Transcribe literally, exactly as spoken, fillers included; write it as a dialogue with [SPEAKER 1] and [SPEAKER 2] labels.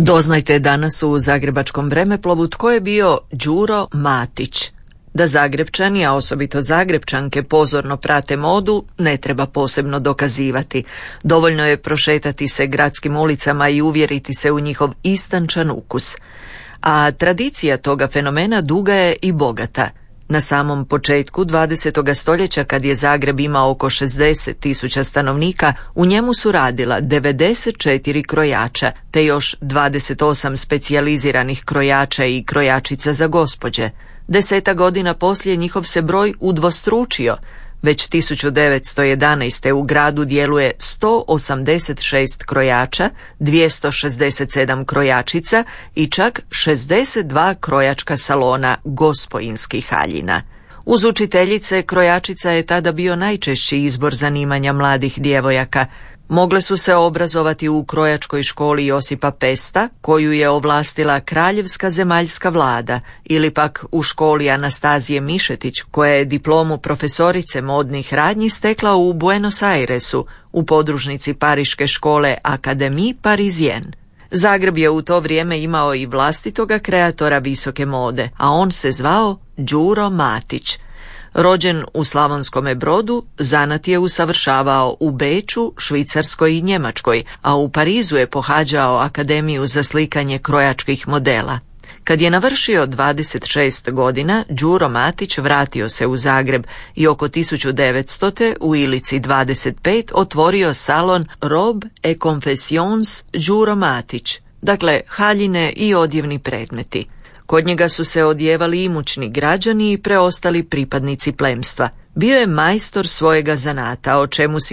[SPEAKER 1] Doznajte danas u zagrebačkom vremeplovu tko je bio Đuro Matić. Da Zagrebčani, a osobito Zagrebčanke, pozorno prate modu, ne treba posebno dokazivati. Dovoljno je prošetati se gradskim ulicama i uvjeriti se u njihov istančan ukus. A tradicija toga fenomena duga je i bogata. Na samom početku dvadesetog stoljeća, kad je Zagreb imao oko šezdeset tisuća stanovnika, u njemu su radila devedeset četiri krojača, te još dvadeset osam specijaliziranih krojača i krojačica za gospođe. Deseta godina poslije njihov se broj udvostručio. Već tisuću devetsto jedanaeste. u gradu djeluje sto osamdeset šest krojača, dvjesto šezdeset sedam krojačica i čak šezdeset dva krojačka salona gospojinskih haljina. Uz učiteljice, krojačica je tada bio najčešći izbor zanimanja mladih djevojaka. Mogle su se obrazovati u krojačkoj školi Josipa Pesta, koju je ovlastila kraljevska zemaljska vlada, ili pak u školi Anastazije Mišetić, koja je diplomu profesorice modnih radnji stekla u Buenos Airesu, u podružnici pariške škole Académie Parisienne. Zagreb je u to vrijeme imao i vlastitoga kreatora visoke mode, a on se zvao Đuro Matić. Rođen u Slavonskome Brodu, zanat je usavršavao u Beču, Švicarskoj i Njemačkoj, a u Parizu je pohađao Akademiju za slikanje krojačkih modela. Kad je navršio dvadeset šest godina, Đuro Matić vratio se u Zagreb i oko tisuću devetstote. u Ilici dvadeset pet otvorio salon Robe et Confessions Đuro Matić, dakle haljine i odjevni predmeti. Kod njega su se odjevali imućni građani i preostali pripadnici plemstva. Bio je majstor svojega zanata, o čemu si